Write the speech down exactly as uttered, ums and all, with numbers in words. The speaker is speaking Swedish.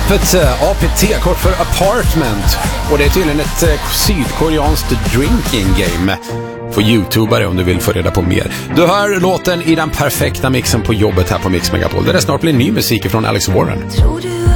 Begreppet A P T, kort för apartment. Och det är tydligen ett sydkoreanskt drinking game. För YouTubare om du vill få reda på mer. Du hör låten i den perfekta mixen på jobbet här på Mix Megapol. Där det snart blir ny musik från Alex Warren.